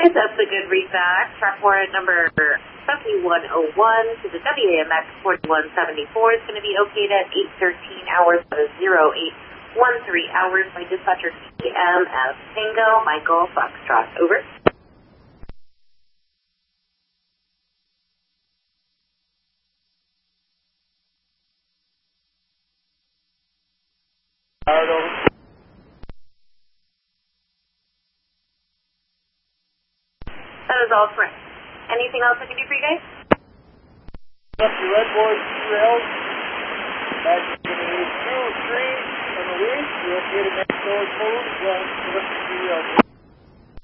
That's a good read back. Track warrant number 7101 to the WAMX 4174 is going to be okayed at 8:13 hours, that is 0813 hours by dispatcher TMS Tango, Michael Foxtrot. Over. That is all correct. Anything else I can do for you guys? Up the red board, 2 rails. That's going to be 2, 3, and the lead. You're okay to make those moves. Lift the